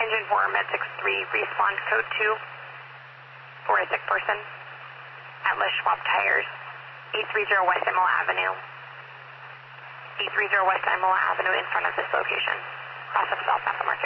Engine 4, Med63, respond code 2 for a sick person at Les Schwab Tires, 830 West Imola Avenue. 830 West Imola Avenue in front of this location, cross of South Napa Market.